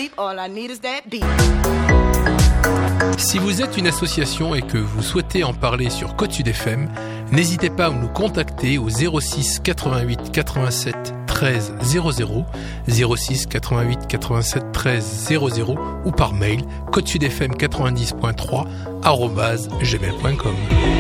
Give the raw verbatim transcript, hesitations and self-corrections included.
sleep, all I need is that beat. Si vous êtes une association et que vous souhaitez en parler sur Côte Sud F M, n'hésitez pas à nous contacter au zéro six quatre-vingt-huit quatre-vingt-sept treize zéro zéro, zéro six quatre-vingt-huit quatre-vingt-sept treize zéro zéro ou par mail côte sud f m quatre-vingt-dix point trois arobase gmail point com.